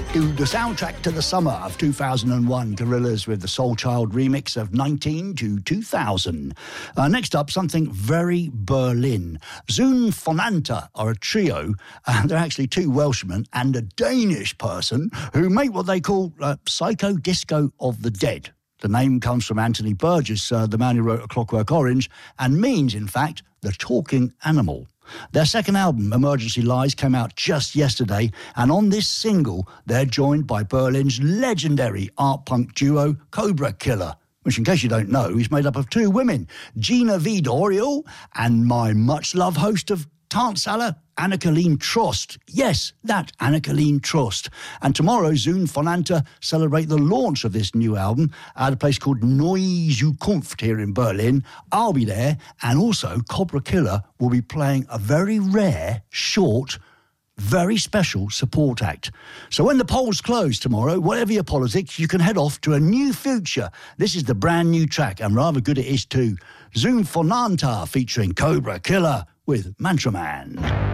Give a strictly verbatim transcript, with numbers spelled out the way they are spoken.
to the soundtrack to the summer of two thousand one, Gorillaz with the Soul Child remix of nineteen to two thousand. Uh, next up, something very Berlin. Zoon Fonanta are a trio, and they're actually two Welshmen and a Danish person who make what they call uh, psycho disco of the dead. The name comes from Anthony Burgess, uh, the man who wrote A Clockwork Orange, and means, in fact, the talking animal. Their second album, Emergency Lies, came out just yesterday, and on this single, they're joined by Berlin's legendary art punk duo, Cobra Killer, which, in case you don't know, is made up of two women, Gina Vidoriel and my much-loved host of Tanzala, Anna-Colleen Trost. Yes, that Anna-Colleen Trost. And tomorrow, Zoon Fonanta celebrate the launch of this new album at a place called Neue Zukunft here in Berlin. I'll be there, and also Cobra Killer will be playing a very rare, short, very special support act. So when the polls close tomorrow, whatever your politics, you can head off to a new future. This is the brand new track, and rather good it is too. Zoon Fonanta featuring Cobra Killer with Mantra Man.